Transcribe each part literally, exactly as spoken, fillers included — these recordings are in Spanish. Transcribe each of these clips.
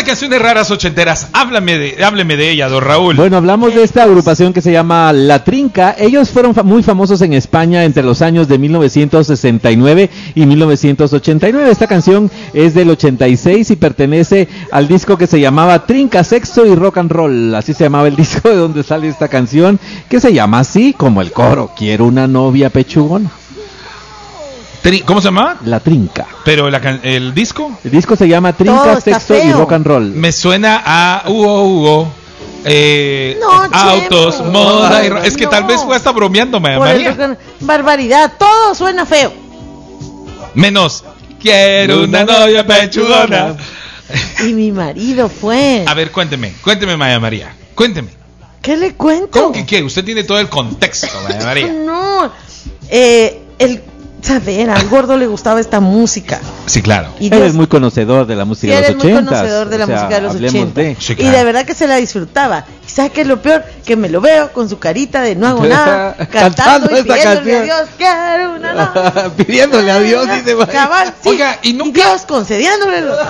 canciones raras ochenteras. Háblame de, hábleme de ella, don Raúl. Bueno, hablamos de esta agrupación que se llama La Trinca. Ellos fueron fa- muy famosos en España entre los años de mil novecientos sesenta y nueve y mil novecientos ochenta y nueve. Esta canción es del ochenta y seis y pertenece al disco que se llamaba Trinca, Sexo y Rock and Roll. Así se llamaba el disco de donde sale esta canción, que se llama así como el coro: quiero una novia pechugona. Tri- ¿Cómo se llama? La Trinca. Pero la can- el disco El disco se llama Todo Trinca, está Sexo y feo. Rock and Roll. me suena a Hugo Hugo. Eh, No, autos, Chemo. moda y ro- es que No. tal vez fue hasta bromeándome, Por el María. rock and- barbaridad, todo suena feo. Menos quiero una novia pechugona. Y mi marido fue. A ver, cuénteme, cuénteme, Maya María. Cuénteme. ¿Qué le cuento? ¿Cómo que qué? Usted tiene todo el contexto, Maya María. No, eh, el saber, al gordo le gustaba esta música. Sí, claro. Y Eres Dios, muy conocedor de la música sí, de los eres muy ochentas. conocedor de la o sea, música de los hablemos ochenta. de- Sí, Y claro. de verdad que se la disfrutaba. ¿Y sabes qué es lo peor? Que me lo veo con su carita de no hago nada, Cantando cantando y esta pidiéndole canción. a Dios, quiero una novia. Pidiéndole a Dios, dice María. Cabal, sí. Oiga, y nunca- Dios concediéndole los...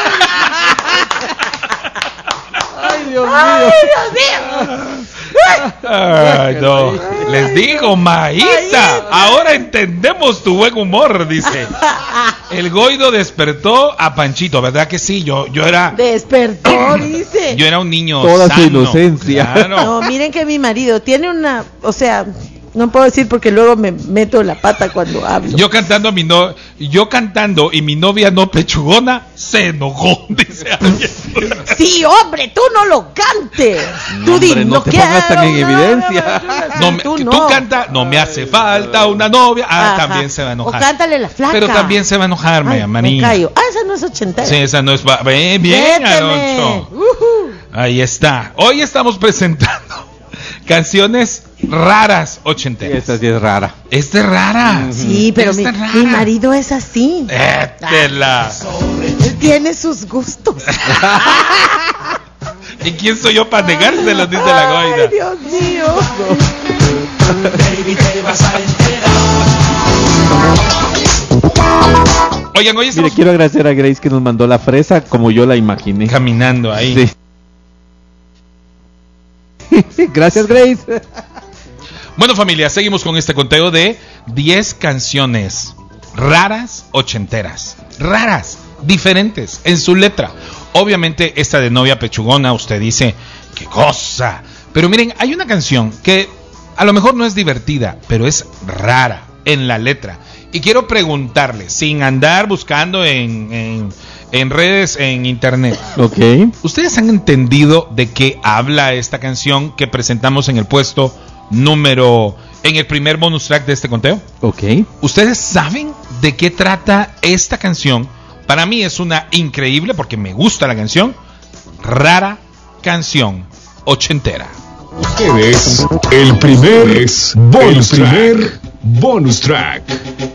Ay, Dios mío. ¡Ay, Dios mío! Ay, no. Les digo, Maíta, Maíta. ahora entendemos tu buen humor, dice. El Goido despertó a Panchito, ¿verdad que sí? Yo, yo era, Despertó, dice. yo era un niño Toda su sano. inocencia. Claro. No, miren que mi marido tiene una, o sea, no puedo decir porque luego me meto la pata cuando hablo. Yo cantando a mi no, yo cantando y mi novia no pechugona se enojó, dice alguien. Sí, hombre, tú no lo cantes. Tú di, hombre, no te pongas tan en quiero evidencia. una- No me- tú tú, no. canta, no me hace falta una novia. Ah, Ajá. también se va a O enojar. cántale la flaca. Pero también se va a enojar, Ay, Maya me María. callo. Ah, esa no es ochentera. Sí, esa no es. va- Bien, bien, Véteme. Alonso. Ujú. Ahí está. Hoy estamos presentando canciones raras ochenteras. Esta sí es rara. Esta es rara. Sí, pero mi, Esta es rara. mi marido es así. Étela. Él tiene sus gustos. ¿Y quién soy yo para negárselo? Dice la Ay, Goida. Dios mío. Oigan, hoy Mire, estamos quiero agradecer a Grace que nos mandó la fresa como yo la imaginé. caminando ahí. Sí. Gracias, Grace. Bueno, familia, seguimos con este conteo de diez canciones raras ochenteras. Raras, diferentes en su letra. Obviamente esta de Novia Pechugona, usted dice, qué cosa. Pero miren, hay una canción que a lo mejor no es divertida, pero es rara en la letra. Y quiero preguntarle, sin andar buscando en, en, en redes, en internet, Ok. ¿ustedes han entendido de qué habla esta canción que presentamos en el puesto número, en el primer bonus track de este conteo? Ok. ¿Ustedes saben de qué trata esta canción? Para mí es una increíble, porque me gusta la canción, rara canción ochentera. Ustedes, el primer, el primer bonus track.